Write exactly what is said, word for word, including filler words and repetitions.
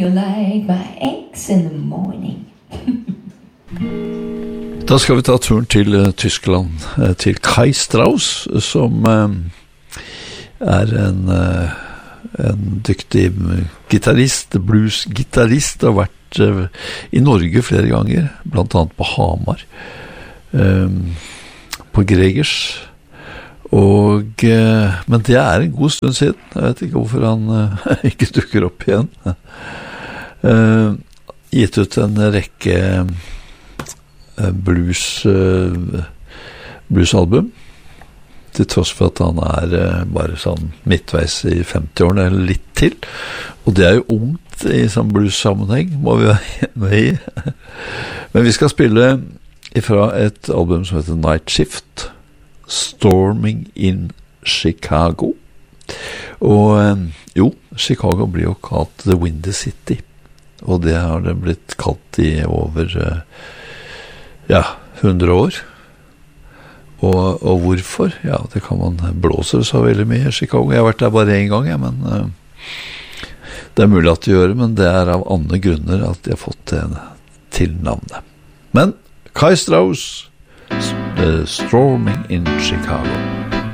You like my eggs in the morning. Da skal vi ta turen til uh, Tyskland, uh, til Kai Strauss, som uh, er en, uh, en dyktig gitarrist, blues-gitarrist, har vært uh, i Norge flere ganger, blant annet på Hamar, uh, på Gregers, og, uh, men det er en god stund siden. Jeg vet ikke hvorfor han uh, ikke dukker opp igjen. Uh, gitt ut en rekke uh, blues uh, bluesalbum, til tross for at han er uh, bare sånn midtveis i femti-årene eller litt til, og det er jo ungt i sånn blues-sammenheng, må vi være med i. Men vi skal spille ifra et album som heter Night Shift, Storming in Chicago. Og um, jo, Chicago blir jo kalt The Windy City, og det har det blitt kalt i over uh, ja, hundre år. Og, og hvorfor? Ja, det kan man blåse så veldig mye i Chicago. Jeg har vært der bare en gang, ja, men uh, det er mulig at det gjør det, men det er av andre grunner at de har fått det til navnet. Men Kai Strauss, uh, Storming in Chicago.